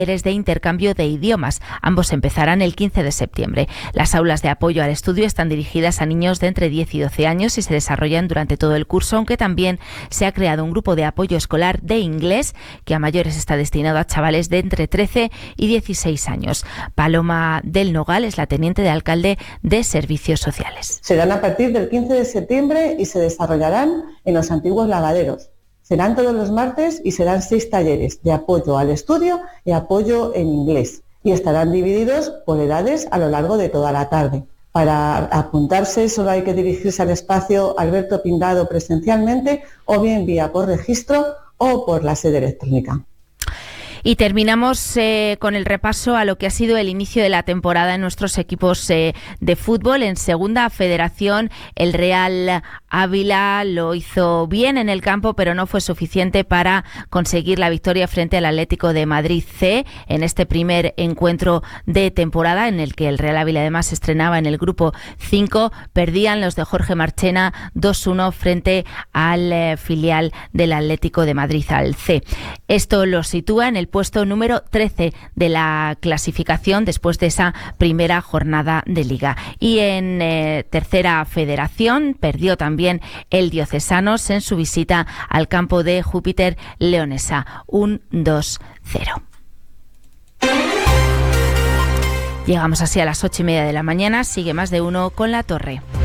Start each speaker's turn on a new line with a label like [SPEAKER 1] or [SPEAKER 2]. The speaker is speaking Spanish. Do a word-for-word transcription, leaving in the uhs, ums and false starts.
[SPEAKER 1] de intercambio de idiomas. Ambos empezarán el quince de septiembre. Las aulas de apoyo al estudio están dirigidas a niños de entre diez y doce años y se desarrollan durante todo el curso, aunque también se ha creado un grupo de apoyo escolar de inglés que a mayores está destinado a chavales de entre trece y dieciséis años. Paloma del Nogal es la teniente de alcalde de Servicios Sociales.
[SPEAKER 2] Serán a partir del quince de septiembre y se desarrollarán en los antiguos lavaderos. Serán todos los martes y serán seis talleres de apoyo al estudio y apoyo en inglés. Y estarán divididos por edades a lo largo de toda la tarde. Para apuntarse solo hay que dirigirse al espacio Alberto Pindado presencialmente o bien vía por registro o por la sede electrónica.
[SPEAKER 1] Y terminamos eh, con el repaso a lo que ha sido el inicio de la temporada en nuestros equipos eh, de fútbol. En Segunda Federación, el Real Ávila lo hizo bien en el campo, pero no fue suficiente para conseguir la victoria frente al Atlético de Madrid C en este primer encuentro de temporada, en el que el Real Ávila además se estrenaba en el grupo cinco. Perdían los de Jorge Marchena dos uno frente al eh, filial del Atlético de Madrid, al C. Esto lo sitúa en el puesto número trece de la clasificación después de esa primera jornada de Liga. Y en eh, Tercera Federación perdió también el Diocesanos en su visita al campo de Júpiter Leonesa, un dos cero. Llegamos así a las ocho y media de la mañana. Sigue Más de Uno con La Torre.